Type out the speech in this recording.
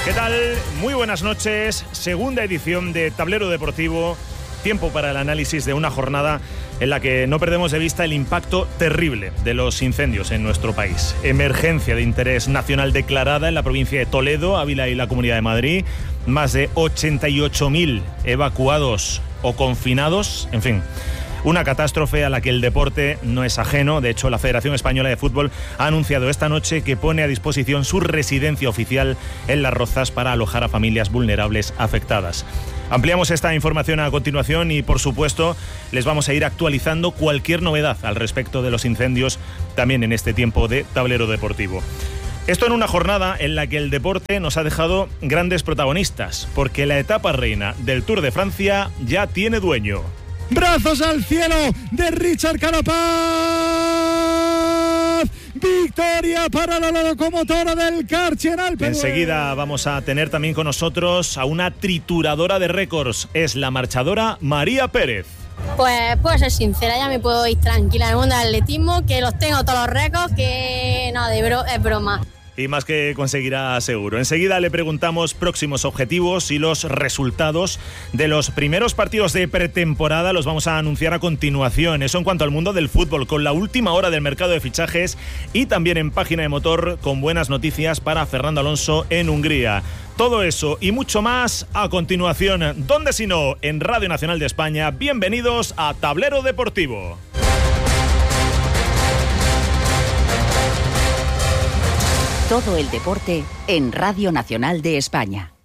¿Qué tal? Muy buenas noches. Segunda edición de Tablero Deportivo. Tiempo para el análisis de una jornada en la que no perdemos de vista el impacto terrible de los incendios en nuestro país. Emergencia de interés nacional declarada en la provincia de Toledo, Ávila y la Comunidad de Madrid. Más de 88.000 evacuados o confinados. En fin, una catástrofe a la que el deporte no es ajeno. De hecho, la Federación Española de Fútbol ha anunciado esta noche que pone a disposición su residencia oficial en Las Rozas para alojar a familias vulnerables afectadas. Ampliamos esta información a continuación y, por supuesto, les vamos a ir actualizando cualquier novedad al respecto de los incendios también en este tiempo de Tablero Deportivo. Esto en una jornada en la que el deporte nos ha dejado grandes protagonistas, porque la etapa reina del Tour de Francia ya tiene dueño. ¡Brazos al cielo de Richard Carapaz! ¡Victoria para la locomotora del Karcher Alpe! Enseguida vamos a tener también con nosotros a una trituradora de récords. Es la marchadora María Pérez. Pues puedo ser sincera, ya me puedo ir tranquila en el mundo del atletismo, que los tengo todos los récords, que no, es broma. Y más que conseguirá seguro. Enseguida le preguntamos próximos objetivos y los resultados de los primeros partidos de pretemporada. Los vamos a anunciar a continuación. Eso en cuanto al mundo del fútbol, con la última hora del mercado de fichajes y también en Página de Motor con buenas noticias para Fernando Alonso en Hungría. Todo eso y mucho más a continuación. ¿Dónde si no? En Radio Nacional de España. Bienvenidos a Tablero Deportivo. Todo el deporte en Radio Nacional de España.